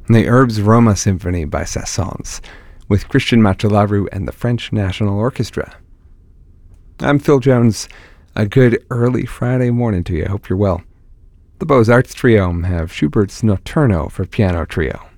the Herbes Roma Symphony by Saint-Saëns, with Christian Macellaro and the French National Orchestra. I'm Phil Jones. A good early Friday morning to you. I hope you're well. The Beaux-Arts Trio have Schubert's Notturno for piano trio.